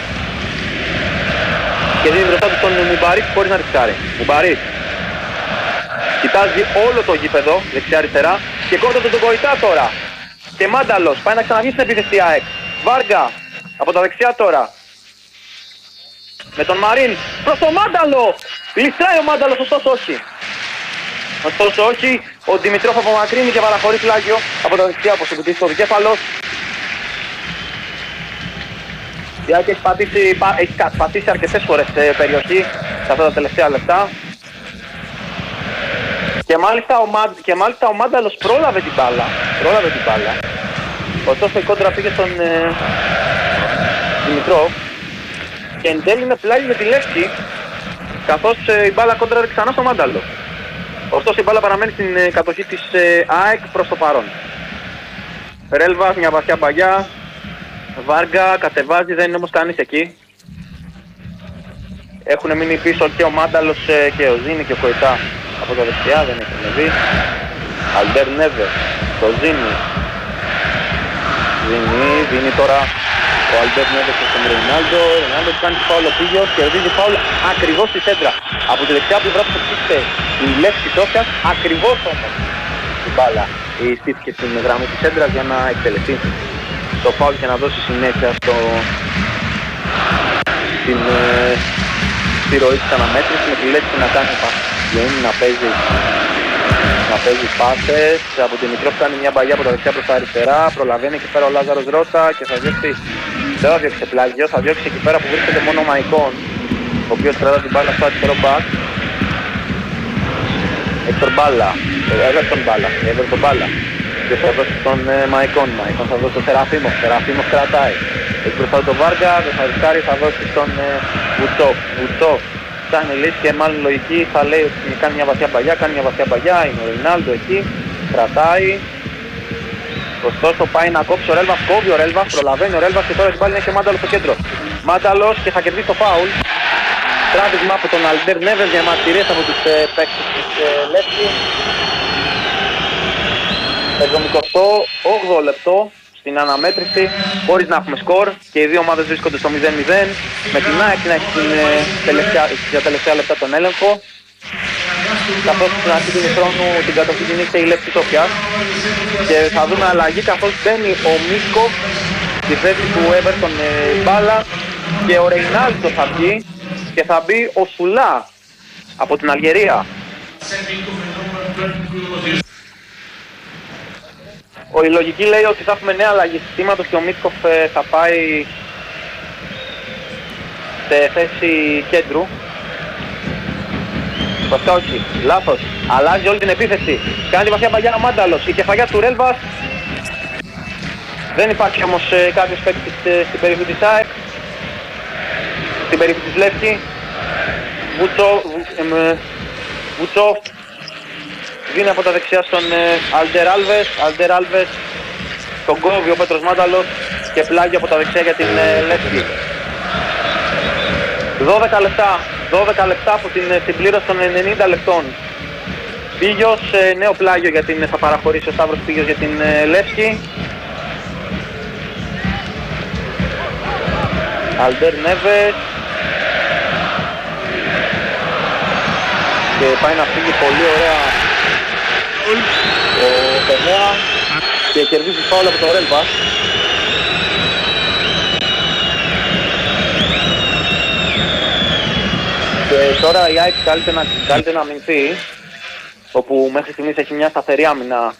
[SPEAKER 1] Και δίνει μπροστά του τον Μουμπαρίκ χωρίς να ρισκάρει. Μουμπαρίκ κοιτάζει όλο το γήπεδο, δεξιά-αριστερά. Και κόβεται τον Κοϊτά τώρα. Και Μάνταλος, πάει να ξαναβγεί στην επίθεση ΑΕΚ. Βάργα, από τα δεξιά τώρα. Με τον Μαρίν, προς τον Μάνταλο. Ληστράει ο Μάνταλος, ωστόσο όχι. Ωστόσο όχι, ο Δημητρόφ απομακρύνει και παραχωρεί φλάγιο από τα δεξιά, όπως επιτύχει στο δικέφαλο. Η ΑΕΚ έχει πατήσει αρκετές φορές σε περιοχή σε αυτά τα τελευταία λεπτά. Και μάλιστα ο Μάνταλος πρόλαβε την μπάλα. Ωστόσο η κόντρα πήγε στον Δημητρόφ. Και εν τέλει είναι πλάγι για τη Λεύκη, καθώς η μπάλα κόντραρε ξανά στο Μάνταλο. Ωστόσο η μπάλα παραμένει στην κατοχή της ΑΕΚ προς το παρόν. Ρέλβας, μια βαθιά μπαγιά. Βάργα κατεβάζει, δεν είναι όμως κανείς εκεί. Έχουν μείνει πίσω και ο Μάνταλος και ο Ζήνη και ο Κοϊτά από τα δεξιά, δεν έχουν δει. Αλμπέρ Νέβες, το Ζήνη. Δίνει τώρα ο Αλμπέρ Νέβες στον Ρεϊνάλντο. Ο Ρεϊνάλντο κάνει τη φάουλ ο Πίγιος, κερδίζει φάουλ ακριβώς στη σέντρα. Από τη δεξιά πλευρά του χτύπησε η Λεύκη Σόφιας, ακριβώς όμως η μπάλα στήθηκε στην γραμμή της σέντρας για να εκτελεστεί το φάουλ και να δώσει συνέχεια στη ροή της αναμέτρησης, με τη Λεύκη να κάνει να παίζει πάσες. Από την Δημητρόφ κάνει μια μπαγιά από τα δεξιά προς τα αριστερά, προλαβαίνει εκεί πέρα ο Λάζαρος Ρώτα και θα διώξει, δεν θα διώξει πλάγιο, θα διώξει εκεί πέρα που βρίσκεται μόνο ο Μαϊκόν, ο οποίος κρατά την μπάλα στο αριστερό μπακ. Έβερ τον μπάλα. Και θα δώσει στον Μαϊκόν, θα δώσει στον Σεραφίμος κρατάει. Έχει μπροστά τον Βάργα, δεν θα ρισκάρει, θα δώσει στον Βουτσόφ. Ψάχνει λύση και μάλλον λογική θα λέει ότι κάνει μια βαθιά μπαγιά, είναι ο Ρεϊνάλντο εκεί, κρατάει. Ωστόσο πάει να κόψει ο Ρέλβας, κόβει ο Ρέλβας, προλαβαίνει ο Ρέλβας και τώρα την πάλι έχει ο Μάνταλος στο κέντρο. Μάνταλος και θα κερδίσει το φάουλ. Τράβηγμα από τον Αλμπέρ Νέβες για μαρτυρίες από τους παίκτες της Λεύκη. 78 λεπτό στην αναμέτρηση, χωρίς να έχουμε σκορ και οι δύο ομάδες βρίσκονται στο 0-0, με την ΑΕΚ να έχει για τελευταία λεπτά τον έλεγχο, καθώς στην αρχή του χρόνου την κατοχή την είχε η Λεύκη Σόφιας και θα δούμε αλλαγή καθώς μπαίνει ο Μίσκοφ στη θέση του Έβερτον μπάλα και ο Ρεϊνάλντο θα βγει και θα μπει ο Σουλά από την Αλγερία. Η λογική λέει ότι θα έχουμε νέα αλλαγή συστήματος και ο Μίσκοφ θα πάει σε θέση κέντρου. Βασικά όχι, λάθος, αλλάζει όλη την επίθεση. Κάνει τη βαθιά μπαγιά ο Μάνταλος, η κεφαλιά του Ρέλβας. Δεν υπάρχει όμως κάποιος παίκτης στην περιοχή της ΑΕΚ. στην περιοχή της Λεύκη. Βουτσόφ δίνει από τα δεξιά στον Αλντερ Άλβες. Τον κόβει ο Πέτρος Μάνταλος και πλάγιο από τα δεξιά για την Λεύκη. 12 λεπτά από την συμπλήρωση των 90 λεπτών. Πίγιος, νέο πλάγιο για την, θα παραχωρήσει ο Σταύρος Πίγιος για την Λεύκη. Αλντερ Νέβες. Και πάει να φύγει πολύ ωραία ο Πενέα και κερδίζει φάουλ από το Ρέλβα. Και τώρα η ΑΕΚ καλείται να αμυνθεί, όπου μέχρι στιγμής έχει μια σταθερή άμυνα.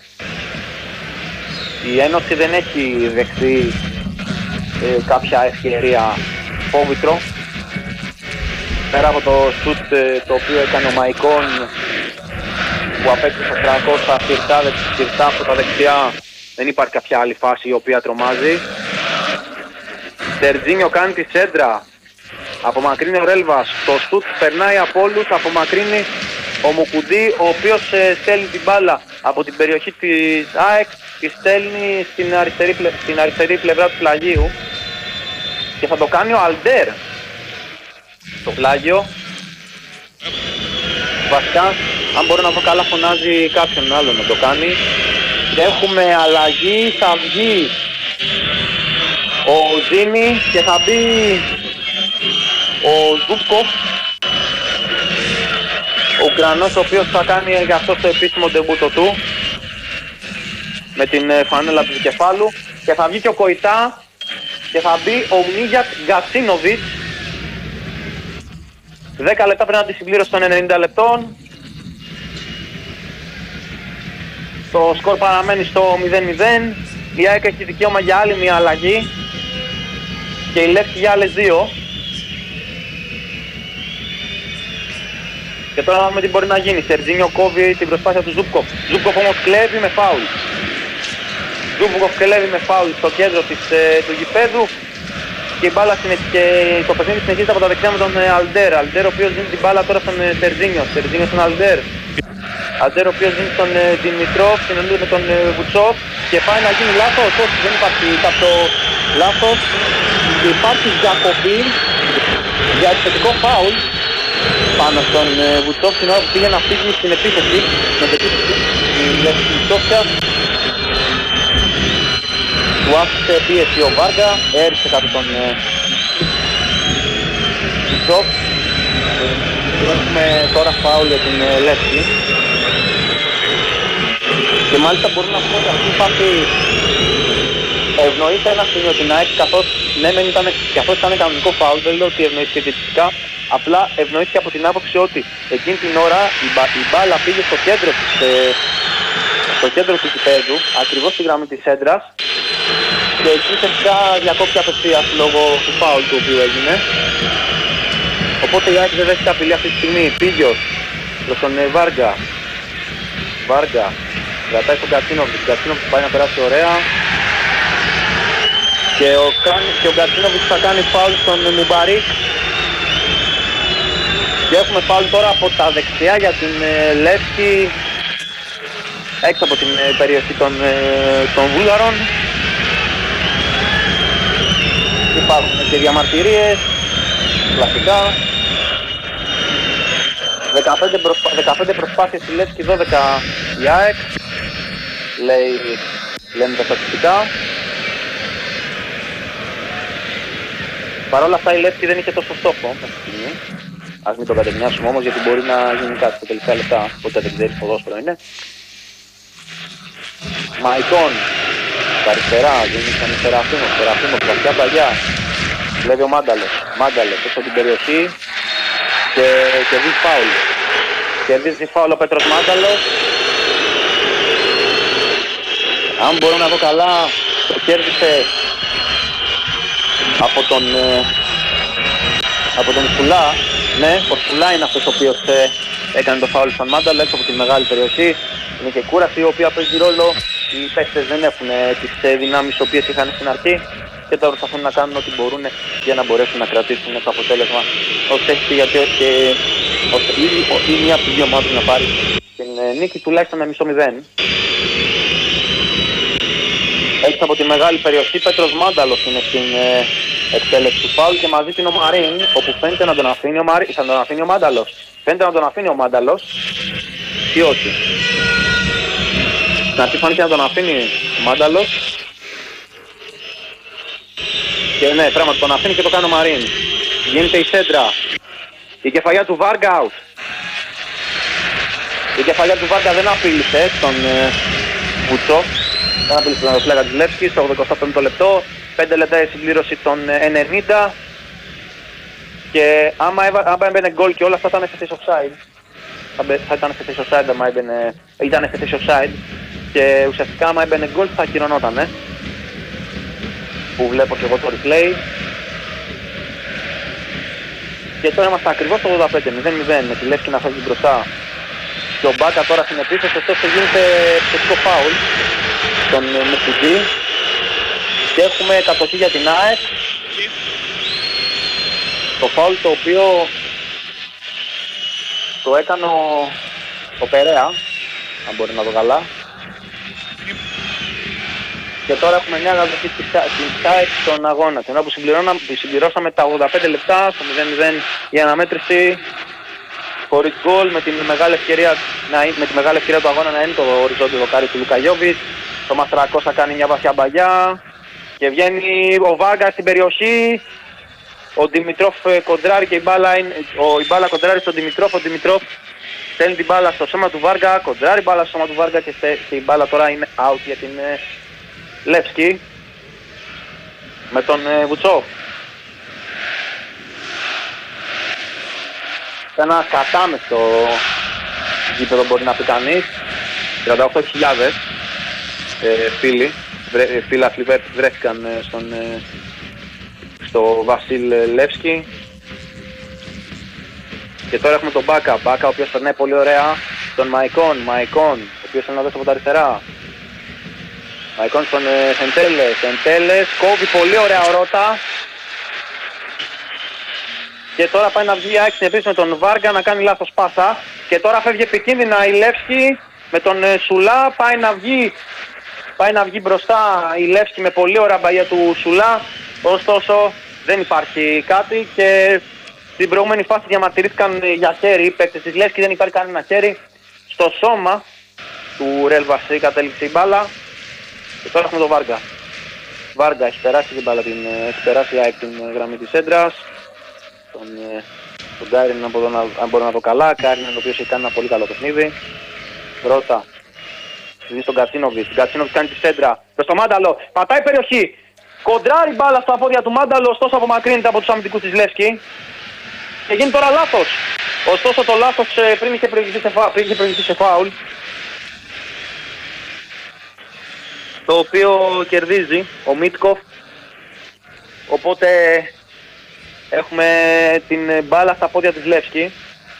[SPEAKER 1] Η Ένωση δεν έχει δεχθεί κάποια ευκαιρία φόβητρο. Πέρα από το σουτ το οποίο έκανε ο Μαϊκόν, που απέκτησε 300 συρτά από τα δεξιά, δεν υπάρχει κάποια άλλη φάση η οποία τρομάζει. Τερτζίνιο κάνει τη σέντρα, απομακρύνει ο Ρέλβας, το σουτ περνάει από όλους, απομακρύνει ο Μουκουντή, ο οποίος στέλνει την μπάλα από την περιοχή της ΑΕΚ, τη στέλνει στην αριστερή πλευρά του πλαγίου και θα το κάνει ο Αλντερ στο πλάγιο. Βασικά, αν μπορώ να δω καλά, φωνάζει κάποιον άλλο να το κάνει. Και έχουμε αλλαγή, θα βγει ο Ζήνη και θα μπει ο Ζούπκοφ, ο Ουκρανός, ο οποίος θα κάνει για αυτό το επίσημο ντεμπούτο του με την φανέλα του κεφάλου. Και θα βγει και ο Κοϊτά και θα μπει ο Μίγιατ Γκατσίνοβιτς 10 λεπτά πριν από τη συμπλήρωση των 90 λεπτών. Το σκορ παραμένει στο 0-0. Η ΑΕΚ έχει δικαίωμα για άλλη μια αλλαγή και η Λεύκη για άλλες δύο. Και τώρα να δούμε τι μπορεί να γίνει. Σερτζίνιο κόβει την προσπάθεια του Ζούπκοφ. Ζούπκοφ όμως κλέβει με φάουλ. Ζούπκοφ κλέβει με φάουλ στο κέντρο του γηπέδου. Και η μπάλα και το παιχνίδι συνεχίζεται από τα δεξιά με τον Αλντερ. Αλντερ ο οποίος δίνει την μπάλα τώρα στον Τερτζίνιο. Τερτζίνιο στον Αλντερ. Αλντερ ο οποίος δίνει στον Δημητρόφ, συνεννοείται με τον Βουτσόφ και πάει να γίνει λάθος. Όχι, δεν υπάρχει κάποιο λάθος. Και υπάρχει διακοπή για επιθετικό φάουλ πάνω στον Βουτσόφ την ώρα που πήγε να φύγει στην επίθεση. Με την επίθεση η Σόφια. Του άφησε πίεση ο Βάργα, έριξε κάτω τον Βουτσόφ. Έχουμε τώρα φάουλ για την Λεύκη. Και μάλιστα μπορούμε να πούμε ότι αυτή η φάση ευνοείται ένα σημείο την ΑΕΚ, καθώς ναι, καθώς ήταν κανονικό φάουλ, δεν λέω ότι ευνοήθηκε διαιτητικά, απλά ευνοήθηκε από την άποψη ότι εκείνη την ώρα η μπάλα πήγε στο κέντρο του γηπέδου, ακριβώς στη γραμμή της έντρας, και εκεί φυσικά διακόπηκε απευθείας λόγω του φάουλ του οποίου έγινε. Οπότε η ΑΕΚ δεν δέχεται απειλή αυτή τη στιγμή. Πίγιος προς τον Βάργα. Βάργα κρατάει στον Γκατσίνοβιτς. Γκατσίνοβιτς πάει να περάσει ωραία. Και ο Γκατσίνοβιτς θα κάνει φάουλ στον Μουμπαρίκ. Και έχουμε φάουλ τώρα από τα δεξιά για την Λεύκη, έξω από την περιοχή των Βούλγαρων. Υπάρχουν και διαμαρτυρίες, κλασικά. 15 προσπάθειες στη Λεύκη, 12 η ΑΕΚ, λένε τα στατιστικά. Παρ' όλα αυτά η Λεύκη δεν είχε τόσο στόχο αυτή τη στιγμή. Ας μην το κατευνιάσουμε όμως, γιατί μπορεί να γίνει κάτι στα τελικά λεπτά, οπότε δεν ξέρεις, ποδόσφαιρο είναι. Μαϊκόν, στα αριστερά, γίνει στον Σεραφίμος, βαθιά πλαγιά. Βλέπει ο Μάνταλος, έξω την περιοχή και κερδίζει φάουλ. Κερδίζει φάουλ ο Πέτρος Μάνταλος. Αν μπορώ να δω καλά, το κέρδισε από τον Σουλά. Ναι, ο Σουλά είναι αυτός ο οποίος έκανε το φάουλ στον Μάνταλο έξω από τη μεγάλη περιοχή. Είναι και κούραση η οποία παίζει ρόλο. Οι παίκτες δεν έχουν τις δυνάμεις οι οποίες είχαν στην αρχή. και τώρα προσπαθούν να κάνουν ό,τι μπορούν για να μπορέσουν να κρατήσουν το αποτέλεσμα όσο έχει, γιατί ή μία από τις δύο ομάδες να πάρει την νίκη τουλάχιστον με μισό 0. Έτσι από τη μεγάλη περιοχή Πέτρος Μάνταλος είναι στην εκτέλεση του φάουλ και μαζί την ο Μαρίν, όπου φαίνεται να τον αφήνει ο Μάνταλος. Φαίνεται να τον αφήνει ο Μάνταλος ή όχι. Στην αρχή φάνηκε να τον αφήνει ο Μάνταλος. Και ναι, πράγματι τον αφήνει και το κάνει ο Μαρίν. Γίνεται η σέντρα. Η κεφαλιά του Βάργα out. Η κεφαλιά του Βάργα δεν απείλησε τον Βουτσό. Δεν απείλησε τον φλέγα της Λεύσκης στο 85ο λεπτό. 5 λεπτά η συμπλήρωση των 90. Και άμα έμπαινε γκολ και όλα αυτά ήταν σε θέση offside. Θα ήταν σε θέση offside άμα ήταν σε θέση offside. Και ουσιαστικά άμα έμπαινε γκολ θα ακυρωνότανε. Που βλέπω και εγώ το replay. Και τώρα είμαστε ακριβώς στο 85-0-0 με τη Λεύσκη να φεύγει μπροστά. Και ο Μπάκα τώρα στην επίθεση, ωστόσο γίνεται θετικό φάουλ στον Μουκουτζή. Και έχουμε κατοχή για την ΑΕΚ. Το φάουλ το οποίο το έκανε ο Περέα, αν μπορεί να το καλά. Και τώρα έχουμε μια κατοχή της ΑΕΚ στον αγώνα. Την ώρα που συμπληρώσαμε τα 85 λεπτά στο 0-0 η αναμέτρηση. Χωρίς γκολ, με τη μεγάλη ευκαιρία του αγώνα να είναι το οριζόντιο δοκάρι του Λουκαγιόβιτς. Το Μαστρακός θα κάνει μια βαθιά μπαγιά και βγαίνει ο Βάργα στην περιοχή. Ο Δημητρόφ κοντράρει και η μπάλα κοντράρει στον Δημητρόφ. Ο Δημητρόφ στέλνει την μπάλα στο σώμα του Βάργα, κοντράρει μπάλα στο σώμα του Βάργα και η μπάλα τώρα είναι out για την Λεύσκη με τον Βουτσόφ. Ένα κατάμεστο γήπεδο μπορεί να πει κανείς. 38.000 φίλαθλοι βρέθηκαν στο Βασίλ Λεύσκη. Και τώρα έχουμε τον Μπάκα, ο οποίος περνάει πολύ ωραία στον Μαϊκόν, ο οποίος θέλει να δώσει από τα αριστερά. Μαϊκόν στον Σεντέλες, κόβει πολύ ωραία ορότα. Και τώρα πάει να βγει η ΑΕΚ στην επίθεση με τον Βάργα να κάνει λάθος πάσα. Και τώρα φεύγει επικίνδυνα η Λεύσκη με τον Σουλά, πάει να βγει μπροστά η Λεύσκη με πολύ ωραία μπαγιά του Σουλά. Ωστόσο δεν υπάρχει κάτι και στην προηγούμενη φάση διαμαρτυρήθηκαν για χέρι οι παίκτες της Λεύσκης, δεν υπάρχει κανένα χέρι. Στο σώμα του Ρελ Βασί κατέληξε η μπάλα και τώρα έχουμε τον Βάργα. Βάργα έχει περάσει την μπάλα, έχει περάσει την γραμμή της έντρας. Τον Γκάριν αν μπορώ να το καλά, Γκάριν ο οποίος έχει κάνει ένα πολύ καλό παιχνίδι. Πρώτα δίνει στον Κατσίνοβιτς, κάνει τη σέντρα προς το Μάνταλο, πατάει περιοχή. Κοντράρει μπάλα στα πόδια του Μάνταλο, ωστόσο απομακρύνεται από τους αμυντικούς της Λεύσκη. Και γίνει τώρα λάθος. Ωστόσο το λάθος πριν είχε προηγηθεί σε φάουλ. Το οποίο κερδίζει ο Μίτκοφ. Οπότε έχουμε την μπάλα στα πόδια της Λεύσκη.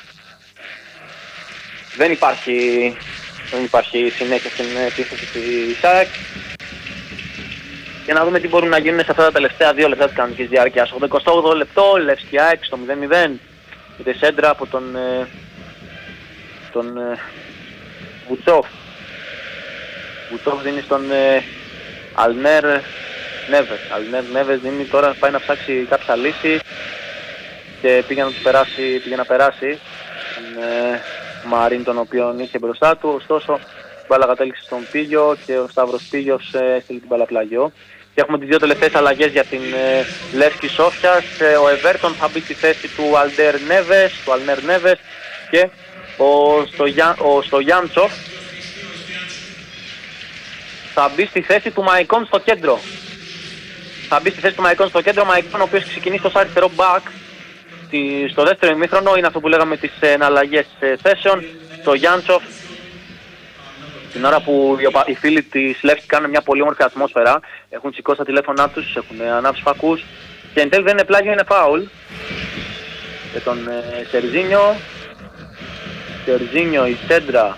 [SPEAKER 1] Δεν υπάρχει συνέχεια στην επίθεση της ΑΕΚ. Και να δούμε τι μπορούν να γίνουν σε αυτά τα τελευταία 2 λεπτά της κανονικής διάρκειας. 88 λεπτό, Λεύσκη ΑΕΚ στο 0-0. Με τη σέντρα από τον Βουτσόφ. Βουτσόφ δίνει στον Αλνέρ Νέβες δίνει τώρα, πάει να ψάξει κάποια λύση και πήγε να περάσει τον Μαρίν, τον οποίον είχε μπροστά του. Ωστόσο η μπάλα κατέληξε στον Πίγιο και ο Σταύρος Πίγιος έστειλε την μπάλα πλάγιο. Και έχουμε τις 2 τελευταίες αλλαγές για την Λεύσκη Σόφιας. Ο Εβέρτον θα μπει στη θέση του Αλνέρ Νέβες και ο Στογιάντσοφ θα μπει στη θέση του Μαϊκόν στο κέντρο. Ο Μαϊκόν ο οποίος ξεκινήσει ως αριστερό back στο δεύτερο ημίχρονο, είναι αυτό που λέγαμε τις εναλλαγές θέσεων. Το Γιάντσοφ, την ώρα που οι φίλοι της Λεύσκη κάνουν μια πολύ όμορφη ατμόσφαιρα, έχουν σηκώσει τα τηλέφωνά τους, έχουν ανάψει φακούς και εν τέλει δεν είναι πλάγιο, είναι φάουλ. Και τον Σερζίνιο, η σέντρα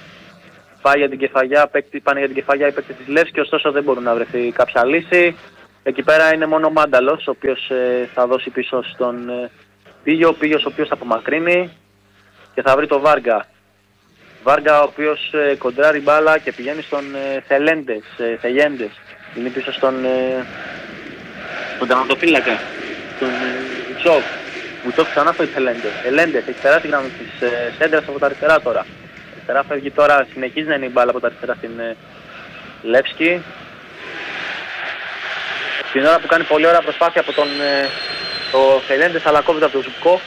[SPEAKER 1] πάνε για την κεφαλιά οι παίκτες της Λεύσκη, ωστόσο δεν μπορούν να βρεθεί κάποια λύση. Εκεί πέρα είναι μόνο ο Μάνταλος, ο οποίος θα δώσει πίσω στον Πίγιο. Ο Πίγιος ο οποίος θα απομακρύνει και θα βρει το Βάργα. Βάργα ο οποίος κοντράρει μπάλα και πηγαίνει στον Θελέντες. Είναι πίσω στον τερματοφύλακα, τον Βουτσόφ. Βουτσόφ ξανά στο Θελέντες. Θελέντες έχει περάσει τη γραμμή της σέντρας από τα αριστερά τώρα. Αριστερά φεύγει τώρα, συνεχίζει να είναι η μπάλα από τα αριστερά στην Λεύσκη. Την ώρα που κάνει πολύ ωραία προσπάθεια από τον Θελέντες, αλλά κόβεται από τον Ζουμπκό.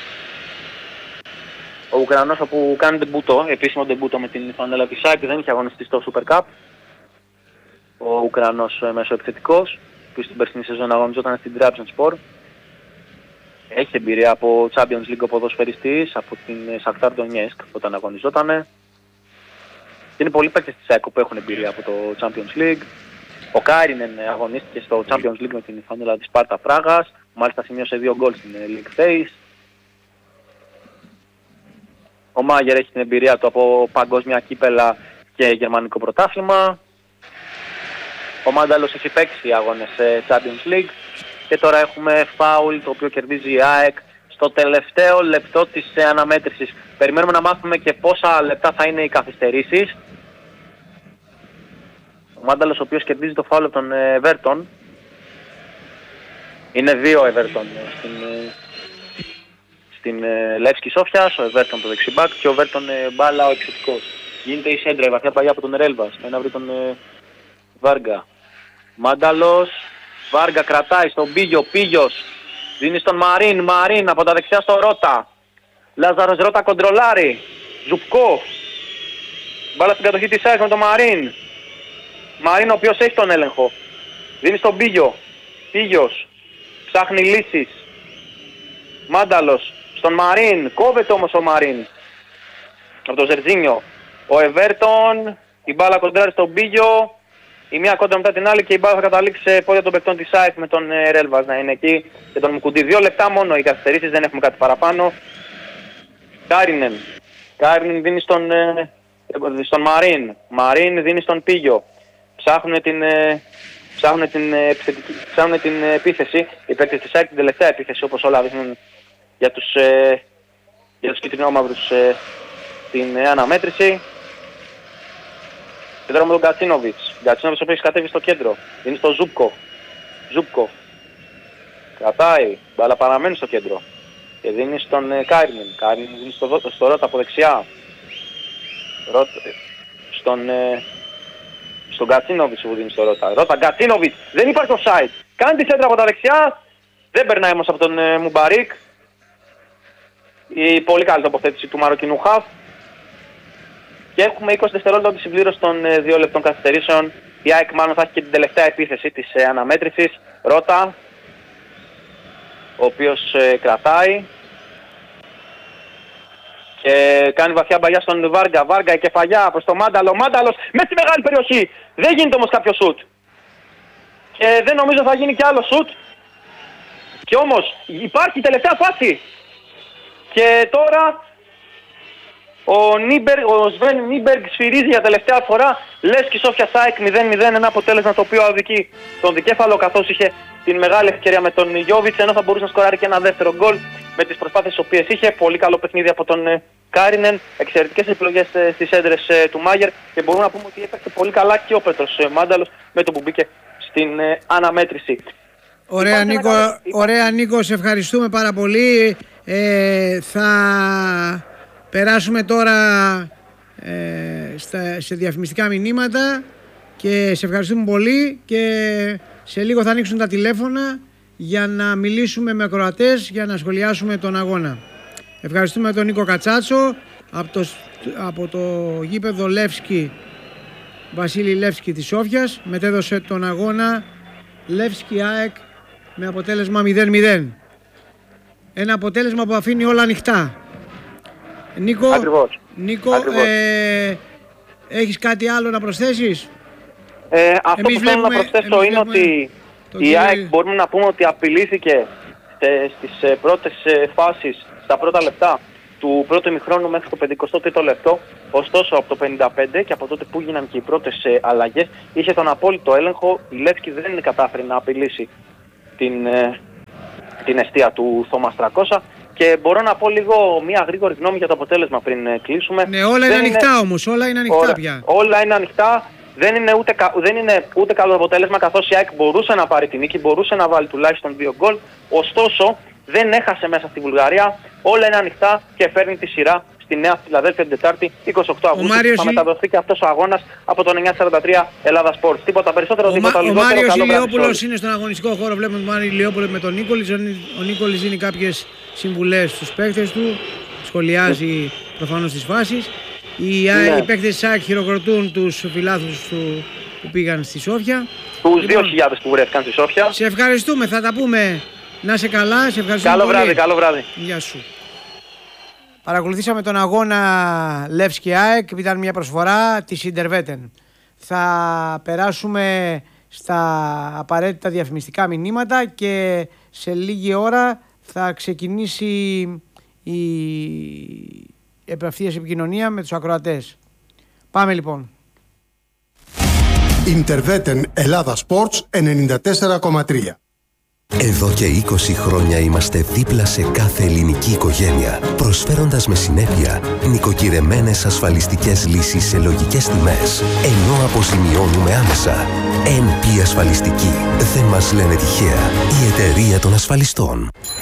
[SPEAKER 1] Ο Ουκρανός που κάνει ντεμπούτο, επίσημο ντεμπούτο με την φανέλα της ΑΕΚ, δεν είχε αγωνιστεί στο Super Cup. Ο Ουκρανός μεσοεπιθετικός, που στην περσινή σεζόν αγωνιζόταν στην Trabzonspor. Έχει εμπειρία από Champions League ο ποδοσφαιριστής, από την Shakhtar Donetsk όταν αγωνιζότανε. Και είναι πολλοί παίκτες της ΑΕΚ που έχουν εμπειρία από το Champions League. Ο Κάρινεν αγωνίστηκε στο Champions League με την φανέλα της Σπάρτα Πράγας, μάλιστα σημείωσε 2 γκολ στην League Phase. Ο Μάγερ έχει την εμπειρία του από παγκόσμια κύπελα και γερμανικό πρωτάθλημα. Ο Μάνταλος έχει παίξει αγώνες σε Champions League. Και τώρα έχουμε φάουλ το οποίο κερδίζει η ΑΕΚ στο τελευταίο λεπτό της αναμέτρησης. Περιμένουμε να μάθουμε και πόσα λεπτά θα είναι οι καθυστερήσεις. Ο Μάνταλος ο οποίος κερδίζει το φάουλ από τον Everton. Είναι 2 Everton στην Λεύσκη Σόφιας, ο Everton το δεξιμπάκ και ο Everton μπάλα ο επιθετικός. Γίνεται η σέντρα, η βαθιά παλιά από τον Ρέλβας, να βρει τον Βάργα. Μάνταλος, Βάργα κρατάει στον Πίγιο, Πίγιος δίνει στον Μαρίν από τα δεξιά στο Ρώτα. Λάζαρος Ρώτα κοντρολάρει, Ζουμπκό, μπάλα στην κατοχή της ΑΕΚ με τον Μαρίν ο οποίος έχει τον έλεγχο. Δίνει στον Πίγιο, Πίγιος ψάχνει λύσεις. Μάνταλος στον Μαρίν, κόβεται όμως ο Μαρίν από τον Ζερτζίνιο. Ο Everton, η μπάλα κοντράρει στον Πίγιο. Η μία κόντρα μετά την άλλη και η μπάλα θα καταλήξει σε πόδια των παικτών της ΑΕΚ με τον Ρέλβας να είναι εκεί και τον Μουκουντή. 2 λεπτά μόνο οι καθυστερήσεις, δεν έχουμε κάτι παραπάνω. Κάρινεν δίνει στον Μαρίν δίνει στον Πίγιο. Ψάχνουν την επίθεση. Οι παίκτες της ΑΕΚ την τελευταία επίθεση όπως όλα δείχνουν για τους κυτρινόμαυρους την αναμέτρηση. Και τώρα με τον Γκατσίνοβιτς. Γκατσίνοβιτς ο οποίος κατέβει στο κέντρο. Είναι στο Ζούπκο. Κρατάει. Μπάλα παραμένει στο κέντρο. Και δίνει στον Κάρινεν. Κάρινεν δίνει στο Ρώτα από δεξιά. Στον Γκατσίνοβιτς που δίνει στο Ρώτα. Ρώτα Γκατσίνοβιτς. Δεν υπάρχει offside. Κάνει τη σέντρα από τα δεξιά. Δεν περνάει όμως από τον Μουμπαρίκ. Η πολύ καλή τοποθέτηση του Μαροκινού χαφ. Και έχουμε 20 δευτερόλεπτα από τη συμπλήρωση των 2 λεπτών καθυστερήσεων. Η ΑΕΚ μάλλον θα έχει και την τελευταία επίθεση της αναμέτρησης. Ρώτα, ο οποίος κρατάει και κάνει βαθιά μπαγιά στον Βάργα. Βάργα η κεφαλιά προς το Μάνταλο. Μάνταλος μέσα στη μεγάλη περιοχή. Δεν γίνεται όμως κάποιο σουτ. Και δεν νομίζω θα γίνει κι άλλο σουτ. Και όμως υπάρχει τελευταία φάση. Και τώρα ο Σβέν Νίμπεργκ σφυρίζει για τελευταία φορά. Λεύσκη Σόφια ΑΕΚ 0-0, ένα αποτέλεσμα το οποίο αδικεί τον δικέφαλο καθώς είχε την μεγάλη ευκαιρία με τον Γιόβιτς, ενώ θα μπορούσε να σκοράρει και ένα δεύτερο γκολ με τις προσπάθειες τις οποίες είχε. Πολύ καλό παιχνίδι από τον Κάρινεν, εξαιρετικές επιλογές στις έντρες του Μάγερ και μπορούμε να πούμε ότι έπαιξε πολύ καλά και ο Πέτρος Μάνταλος με το που μπήκε στην αναμέτρηση.
[SPEAKER 2] Ωραία Νίκο, σε ευχαριστούμε πάρα πολύ. Θα περάσουμε τώρα σε διαφημιστικά μηνύματα και σε ευχαριστούμε πολύ και σε λίγο θα ανοίξουν τα τηλέφωνα για να μιλήσουμε με ακροατές για να σχολιάσουμε τον αγώνα. Ευχαριστούμε τον Νίκο Κατσάτσο από το γήπεδο Λεύσκη, Βασίλη Λεύσκη της Σόφιας. Μετέδωσε τον αγώνα Λεύσκη ΑΕΚ με αποτέλεσμα 0-0. Ένα αποτέλεσμα που αφήνει όλα ανοιχτά. Νίκο, Νίκο, έχεις κάτι άλλο να προσθέσεις?
[SPEAKER 1] Αυτό που θέλω να προσθέσω είναι ότι η ΑΕΚ μπορούμε να πούμε ότι απειλήθηκε στις πρώτες φάσεις, στα πρώτα λεπτά του πρώτου ημιχρόνου μέχρι το 53ο λεπτό. Ωστόσο, από το 55 και από τότε που γίναν και οι πρώτες αλλαγές, είχε τον απόλυτο έλεγχο. Η Λεύσκη δεν κατάφερε να απειλήσει την εστία του Θωμάς 300. Και μπορώ να πω λίγο μια γρήγορη γνώμη για το αποτέλεσμα πριν κλείσουμε.
[SPEAKER 2] Ναι, όλα είναι ανοιχτά όμως, όλα είναι ανοιχτά πια.
[SPEAKER 1] Όλα είναι ανοιχτά. Δεν είναι ούτε καλό αποτέλεσμα, καθώς η ΑΕΚ μπορούσε να πάρει την νίκη, μπορούσε να βάλει τουλάχιστον 2 γκολ. Ωστόσο, δεν έχασε μέσα στη Βουλγαρία. Όλα είναι ανοιχτά και φέρνει τη σειρά στη Νέα Φιλαδέλφια την Τετάρτη 28 Αυγούστου. Θα μεταδοθεί και αυτός ο αγώνας από το 943 Ελλάδα Sports. Τίποτα περισσότερο, τίποτα λιγότερο.
[SPEAKER 2] Ο Μάριος Ηλιόπουλος είναι στον αγωνιστικό χώρο. Βλέπουμε τον Μάριο Ηλιόπουλο με τον Νίκολης. Ο Νίκολης δίνει κάποιες συμβουλές στους παίκτες του. Σχολιάζει προφανώς τις φάσεις. Οι παίκτες της ΑΕΚ χειροκροτούν τους φιλάθλους του που πήγαν στη Σόφια.
[SPEAKER 1] Τους 2.000 που βρέθηκαν στη Σόφια.
[SPEAKER 2] Σε ευχαριστούμε, θα τα πούμε. Να είσαι καλά, σε ευχαριστούμε.
[SPEAKER 1] Καλό βράδυ, καλό βράδυ.
[SPEAKER 2] Γεια σου. Παρακολουθήσαμε τον αγώνα Λεύσκη ΑΕΚ, ήταν μια προσφορά της Ιντερβέτεν. Θα περάσουμε στα απαραίτητα διαφημιστικά μηνύματα και σε λίγη ώρα θα ξεκινήσει η επευθείας επικοινωνία με τους ακροατές. Πάμε λοιπόν.
[SPEAKER 3] Ιντερβέτεν Ελλάδα Sports 94,3.
[SPEAKER 4] Εδώ και 20 χρόνια είμαστε δίπλα σε κάθε ελληνική οικογένεια, προσφέροντας με συνέπεια νοικοκυρεμένες ασφαλιστικές λύσεις σε λογικές τιμές, ενώ αποζημιώνουμε άμεσα. NP Ασφαλιστική. Δεν μας λένε τυχαία. Η εταιρεία των ασφαλιστών.